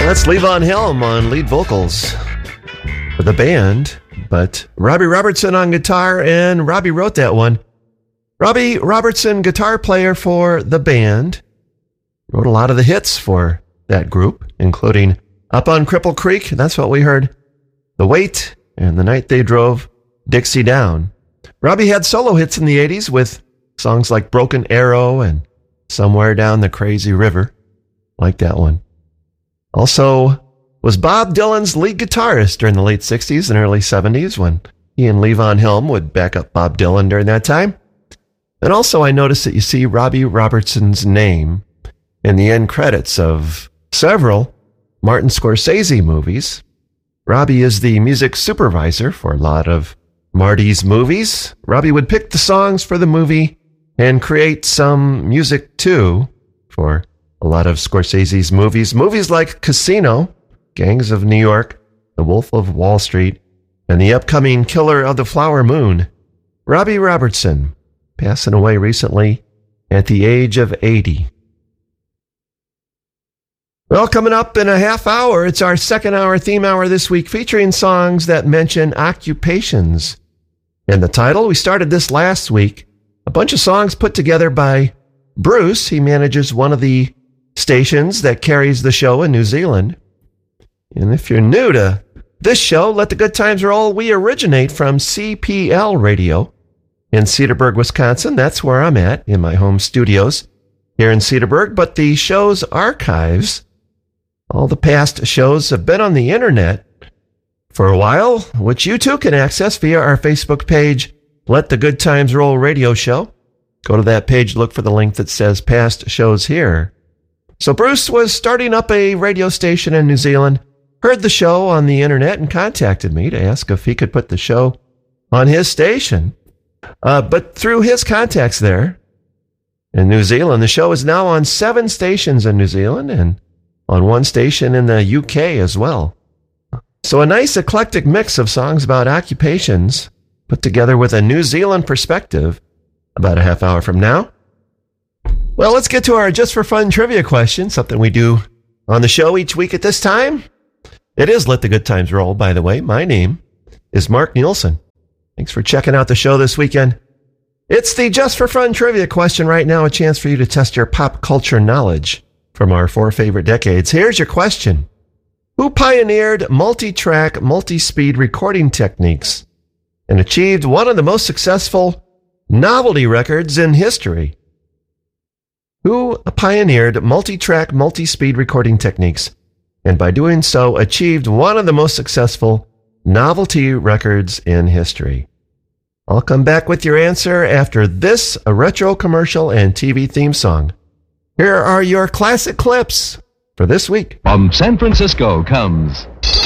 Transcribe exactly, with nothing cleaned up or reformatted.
That's Levon Helm on lead vocals for the band, but Robbie Robertson on guitar, and Robbie wrote that one. Robbie Robertson, guitar player for the band, wrote a lot of the hits for that group, including Up on Cripple Creek, that's what we heard, The Weight, and The Night They Drove Dixie Down. Robbie had solo hits in the eighties with songs like Broken Arrow and Somewhere Down the Crazy River, like that one. Also was Bob Dylan's lead guitarist during the late sixties and early seventies when he and Levon Helm would back up Bob Dylan during that time. And also I noticed that you see Robbie Robertson's name in the end credits of several Martin Scorsese movies. Robbie is the music supervisor for a lot of Marty's movies. Robbie would pick the songs for the movie and create some music too for a lot of Scorsese's movies. Movies like Casino, Gangs of New York, The Wolf of Wall Street, and the upcoming Killer of the Flower Moon. Robbie Robertson, passing away recently at the age of eighty. Well, coming up in a half hour, it's our second hour theme hour this week, featuring songs that mention occupations. In the title, we started this last week, a bunch of songs put together by Bruce. He manages one of the stations that carries the show in New Zealand. And if you're new to this show, Let the Good Times Roll, we originate from C P L Radio in Cedarburg, Wisconsin. That's where I'm at, in my home studios here in Cedarburg. But the show's archives, all the past shows, have been on the internet for a while, which you too can access via our Facebook page, Let the Good Times Roll Radio Show. Go to that page, look for the link that says Past Shows Here. So Bruce was starting up a radio station in New Zealand, heard the show on the internet, and contacted me to ask if he could put the show on his station. Uh, but through his contacts there in New Zealand, the show is now on seven stations in New Zealand and on one station in the U K as well. So a nice eclectic mix of songs about occupations put together with a New Zealand perspective about a half hour from now. Well, let's get to our Just for Fun trivia question, something we do on the show each week at this time. It is Let the Good Times Roll, by the way. My name is Mark Nielsen. Thanks for checking out the show this weekend. It's the Just for Fun trivia question right now, a chance for you to test your pop culture knowledge from our four favorite decades. Here's your question. Who pioneered multi-track, multi-speed recording techniques and achieved one of the most successful novelty records in history? Who pioneered multi-track, multi-speed recording techniques and by doing so achieved one of the most successful novelty records in history? I'll come back with your answer after this, a retro commercial and T V theme song. Here are your classic clips for this week. From San Francisco comes